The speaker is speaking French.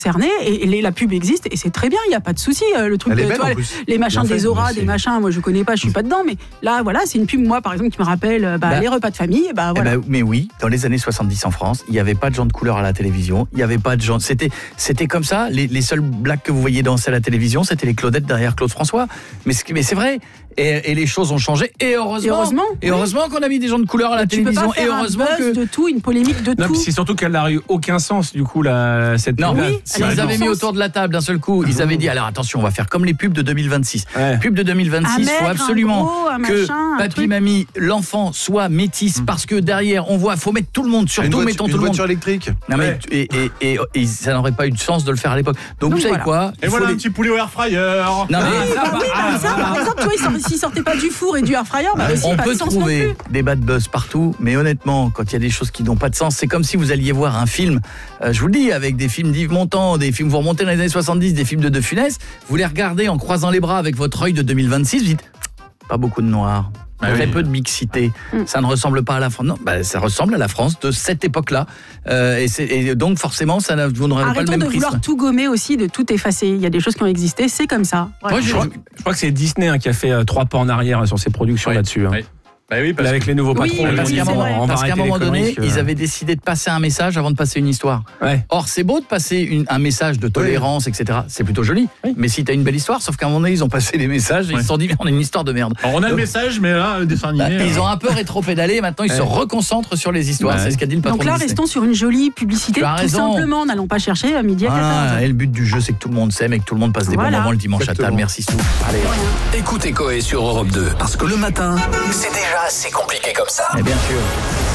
cerné et la pub existe et c'est très bien, il n'y a pas de souci. Le truc Elle est de belle, toi, en plus. les machins Bien des fait, auras, merci. des machins, moi je connais pas, je suis pas dedans, mais là voilà, c'est une pub moi par exemple qui me rappelle les repas de famille. Voilà. Eh ben, mais oui, dans les années 70 en France, il n'y avait pas de gens de couleur à la télévision, il n'y avait pas de gens. C'était comme ça. Les seuls blacks que vous voyez danser à la télévision, c'était les Claudettes derrière Claude François. Mais c'est vrai. Et les choses ont changé. Et heureusement. Et heureusement qu'on a mis des gens de couleur à la télévision. Tu peux pas faire et heureusement un buzz que de tout, une polémique de Non, tout. puis c'est surtout qu'elle n'a eu aucun sens du coup cette non, pub-là. oui, s'ils elle a avaient du mis sens. autour de la table d'un seul coup, ils avaient dit alors attention, on va faire comme les pubs de 2026. Ouais. Pub de 2026, Un il faut maigre, absolument un gros, un que machin, un papy, truc. mamie, l'enfant soit métisse parce que derrière on voit, faut mettre tout le monde, surtout mettons tout le monde. voiture électrique. Non, mais, et ça n'aurait pas eu de sens de le faire à l'époque. Donc vous savez voilà. quoi Et voilà un petit poulet au air fryer. Non, mais Ça, par exemple, tu vois, s'ils sortaient pas du four et du air fryer, aussi, on pas peut de sens non trouver plus. des bad buzz partout, mais honnêtement, quand il y a des choses qui n'ont pas de sens, c'est comme si vous alliez voir un film, je vous le dis, avec des films d'Yves Montand, des films, vous remontez dans les années 70, des films de De Funès, vous les regardez en croisant les bras avec votre œil de 2026, vous dites, pas beaucoup de noir. Très peu de mixité. Ça ne ressemble pas à la France. Non, ça ressemble à la France de cette époque-là. Et donc, forcément, vous n'aurez pas le Arrêtons même de prisme. vouloir tout gommer aussi, de tout effacer. Il y a des choses qui ont existé, c'est comme ça. Voilà. Moi, Je crois que c'est Disney qui a fait 3 pas en arrière sur ses productions là-dessus. Oui. Bah oui, parce Avec les nouveaux Oui, patrons. parce ils qu'à ont dit, un moment- on va Parce qu'à un arrêter moment les donné, conneries, que- ils avaient décidé de passer un message avant de passer une histoire. Ouais. Or, c'est beau de passer un message de tolérance, etc. C'est plutôt joli. Oui. Mais si tu as une belle histoire, sauf qu'à un moment donné, ils ont passé les messages et ils se sont dit, mais on a une histoire de merde. Alors, on a le Donc, message, mais là, le dessin animé. ils ont un peu rétro-pédalé et maintenant ils se reconcentrent sur les histoires. Ouais. C'est ce qu'a dit le patron Donc là, de Disney. restons sur une jolie publicité, Tu as tout raison. simplement. N'allons pas chercher à midi à 14. Voilà, et le but du jeu, c'est que tout le monde s'aime et que tout le monde passe des Voilà. bons moments le dimanche à Exactement. table. Merci Stou. Allez. Écoutez Coé sur Europe 2, parce que le matin, c'est déjà assez compliqué comme ça. Et bien sûr.